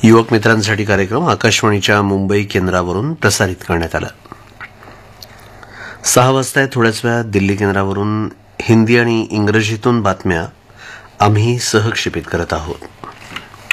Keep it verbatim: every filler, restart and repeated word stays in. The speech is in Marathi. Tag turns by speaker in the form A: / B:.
A: युवक मित्रांसाठी कार्यक्रम आकाशवाणीच्या मुंबई केंद्रावरून प्रसारित करण्यात आला. सहा वाजता थोड्याच वेळात दिल्ली केंद्रावरून हिंदी आणि इंग्रजीतून बातम्या आम्ही सहक्षेपित करत आहोत.